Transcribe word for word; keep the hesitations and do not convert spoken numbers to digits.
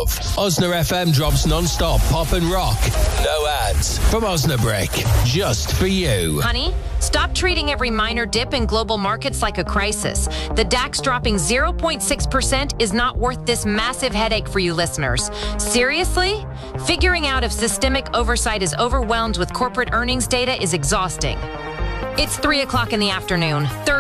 of. Osna F M drops non-stop pop and rock. No ads. From Osnabrick. Just for you. Honey, stop treating every minor dip in global markets like a crisis. The DAX dropping zero point six percent is not worth this massive headache for you listeners. Seriously? Figuring out if systemic oversight is overwhelmed with corporate earnings data is exhausting. It's three o'clock in the afternoon.